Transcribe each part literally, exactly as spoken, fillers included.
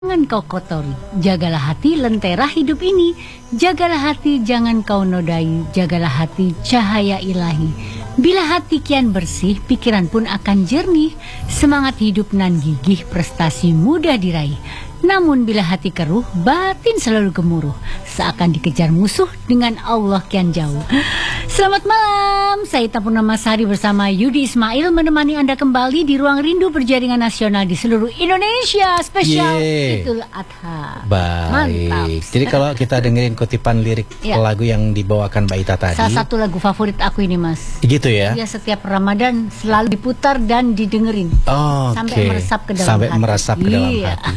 Jangan kau kotori, jagalah hati lentera hidup ini. Jagalah hati jangan kau nodai, jagalah hati cahaya ilahi. Bila hati kian bersih, pikiran pun akan jernih. Semangat hidup nan gigih, prestasi mudah diraih. Namun bila hati keruh, batin selalu gemuruh. Seakan dikejar musuh, dengan Allah kian jauh. Selamat malam, saya Ita Purnamasari bersama Yudi Ismail menemani Anda kembali di Ruang Rindu Berjaringan Nasional di seluruh Indonesia. Spesial Yeay. Idul Adha. Baik. Mantap. Jadi kalau kita dengerin kutipan lirik Ya. lagu yang dibawakan Mbak Ita tadi, Salah satu lagu favorit aku ini, Mas. gitu ya? Dia setiap Ramadan selalu diputar dan didengerin. Oh, Sampai oke. meresap ke dalam Sampai hati. meresap ke dalam Iya. hati.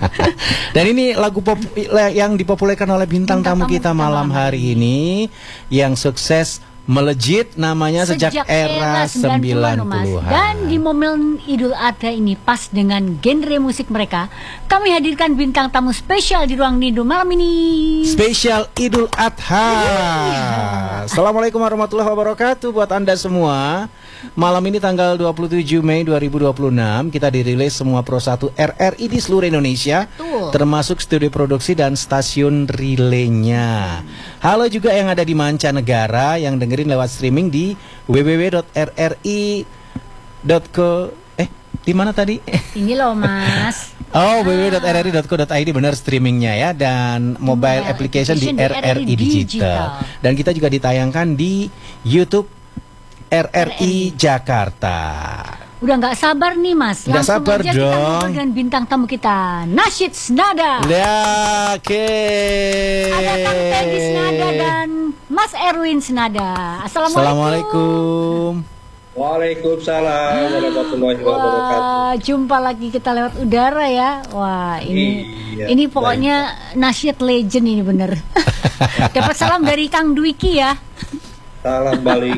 Dan ini lagu pop yang dipopulerkan oleh bintang, Bintang tamu tamu kita kita malam malam hari ini, yang sukses melejit namanya sejak, era sembilan loh, Mas. puluhan. Dan di momen Idul Adha ini pas dengan genre musik mereka, kami hadirkan bintang tamu spesial di Ruang Rindu malam ini. Spesial Idul Adha. Assalamualaikum warahmatullahi wabarakatuh buat Anda semua. Malam ini tanggal dua puluh tujuh Mei dua ribu dua puluh enam kita dirilis semua Pro satu R R I di seluruh Indonesia. Betul. Termasuk Studio produksi dan stasiun relaynya. Halo juga yang ada di mancanegara yang dengerin lewat streaming di w w w dot r r i dot co. Eh, di mana tadi? Ini loh, Mas. Oh, w w w dot r r i dot co dot i d benar streamingnya ya, dan mobile Mobile application di application di R R I Digital. Digital. Dan kita juga ditayangkan di YouTube R R I Jakarta. Udah nggak sabar nih, Mas. Nggak Langsung sabar aja kita dong. ngobrol dengan bintang tamu kita, Nasyid Snada. Ya, oke. Ada Kang Teddy Snada dan Mas Erwin Snada. Assalamualaikum. Assalamualaikum. Waalaikumsalam warahmatullahi wabarakatuh. Wah, jumpa lagi kita lewat udara ya. Wah, ini Iya, ini pokoknya Nasyid legend ini bener. Dapat salam dari Kang Dwiki ya. Salam balik.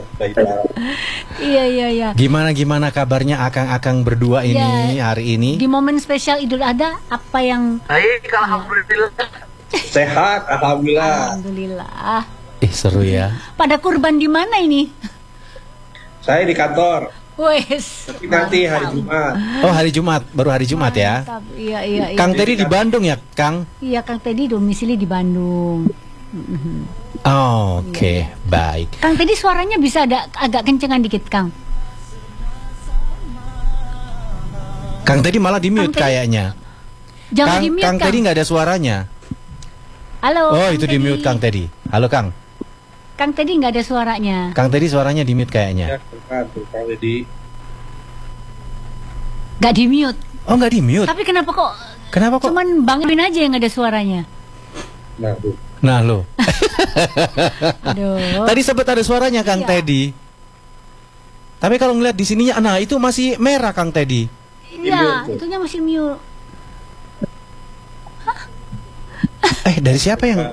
Iya iya iya. Gimana gimana kabarnya akang-akang berdua ini Ya, hari ini? Di momen spesial Idul Adha apa yang Baik, alhamdulillah. Sehat, alhamdulillah. Alhamdulillah. Ih, seru ya. Pada kurban di mana ini? Saya di kantor. Wes. Tapi nanti hari Jumat. Oh, hari Jumat, baru hari Jumat ya. Mantap. Iya iya iya. Kang Teddy di Bandung ya, Kang? Iya, Kang Teddy domisili di Bandung. Oh, oke, baik. Kang Teddy suaranya bisa ada agak kencengan dikit, Kang. Kang Teddy malah di mute Kang Teddy- kayaknya. Jangan Kang, di mute, Kang Kang. Teddy nggak ada suaranya. Halo. Oh, Kang itu di Teddy. mute Kang Teddy. Halo, Kang. Kang Teddy nggak ada suaranya. Kang Teddy suaranya di mute Ya, kayaknya. kan, tuh, Kang Deddy. Nggak di mute. Oh, nggak di mute. Tapi kenapa kok? Kenapa kok? Cuman Bang Erwin aja yang nggak ada suaranya. Nah, tuh. Nah, lo. Aduh. Tadi sempat ada suaranya Kang Iya. Teddy. Tapi kalau ngeliat di sininya, nah itu masih merah Kang Teddy. Iya, Di mute. itunya masih mute. Eh, dari siapa yang?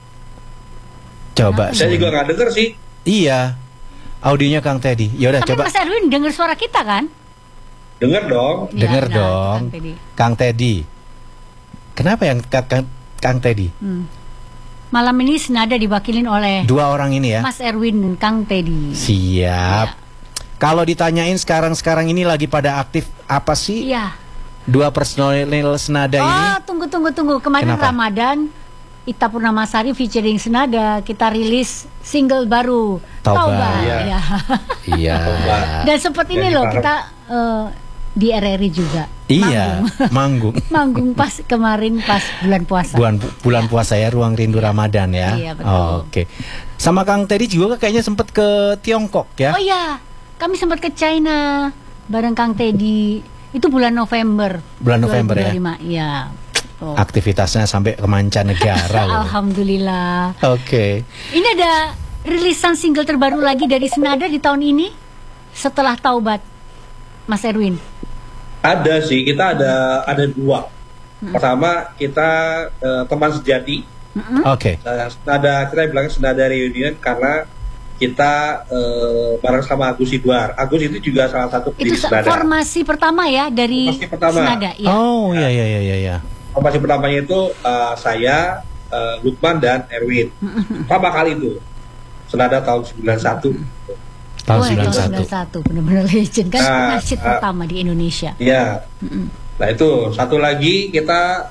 Coba. Saya juga nggak denger sih. Iya. Audionya Kang Teddy. Yaudah Tapi coba. Mas Erwin dengar suara kita kan? Denger dong. Iya, Dengar nah, dong. Kang Teddy. Kang Teddy. Kenapa yang Kang, Kang, Kang Teddy? Hmm. Malam ini senada diwakilin oleh Dua orang ini ya. Mas Erwin dan Kang Teddy. Siap. Iya. Kalau ditanyain sekarang-sekarang ini lagi pada aktif apa sih? Iya. Dua personil senada ini? Oh, tunggu tunggu tunggu. Kemarin Kenapa? Ramadan Ita Purnamasari featuring Senada, kita rilis single baru Taubat. Iya. Ya. Iya. Dan seperti ini Jadi loh bareng. kita eh, di R R I juga. Iya, Manggung. manggung. Manggung pas kemarin pas bulan puasa. Bulan bulan puasa ya, Ruang Rindu Ramadan ya. Iya, betul. Oh, oke. Sama Kang Teddy juga kayaknya sempat ke Tiongkok ya. Oh iya, kami sempat ke China bareng Kang Teddy. Itu bulan November. Bulan November ya? dua ribu dua puluh lima, iya. Oh. Aktivitasnya sampai ke mancanegara loh. Alhamdulillah. Oke. Ini ada rilisan single terbaru lagi dari Senada di tahun ini setelah Taubat, Mas Erwin. Ada sih, kita ada ada dua. Pertama kita eh, teman sejati. Oke. Nah, senada kita bilangnya senada reunion karena kita eh, bareng sama Agus Sidwar. Agus itu juga salah satu Itu pendiri se- senada. formasi pertama ya dari Formasi pertama. Senada. Ya. Oh, iya iya iya iya iya. Formasi pertamanya itu eh, saya, eh, Lukman dan Erwin. Pertama kali itu. Senada tahun sembilan puluh satu. Tahun Wah, sembilan puluh satu. sembilan puluh satu benar-benar legend kan Ah, nasyid ah. pertama di Indonesia. Iya. Mm-mm. Nah itu satu lagi kita